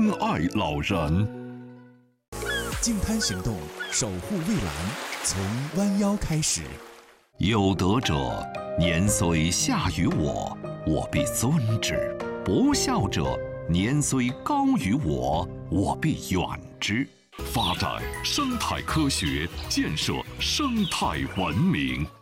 关爱老人。 净滩行动，守护蔚蓝，从弯腰开始。 有德者，年虽下于我，我必尊之；不孝者，年虽高于我，我必远之。发展生态科学，建设生态文明。